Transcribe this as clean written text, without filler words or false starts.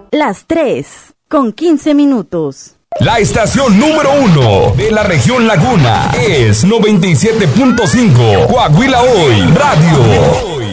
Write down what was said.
Las 3:15. La estación número 1 de la región Laguna es 97.5 Coahuila Hoy Radio.